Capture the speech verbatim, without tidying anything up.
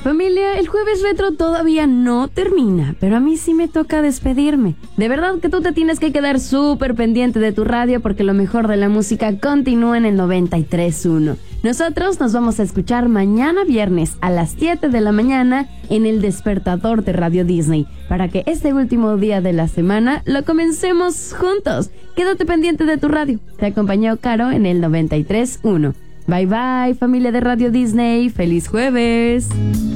Familia, el jueves retro todavía no termina, pero a mí sí me toca despedirme. De verdad que tú te tienes que quedar súper pendiente de tu radio porque lo mejor de la música continúa en el noventa y tres punto uno. Nosotros nos vamos a escuchar mañana viernes a las siete de la mañana en el despertador de Radio Disney, para que este último día de la semana lo comencemos juntos. Quédate pendiente de tu radio. Te acompañó Caro en el noventa y tres punto uno. Bye bye, familia de Radio Disney. ¡Feliz jueves!